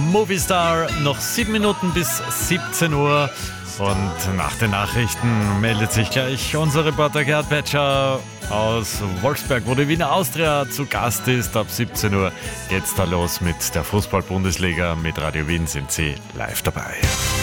Movistar. Noch 7 Minuten bis 17 Uhr. Und nach den Nachrichten meldet sich gleich unser Reporter Gerhard Petscher aus Wolfsberg, wo die Wiener Austria zu Gast ist. Ab 17 Uhr geht's da los mit der Fußball-Bundesliga. Mit Radio Wien sind Sie live dabei.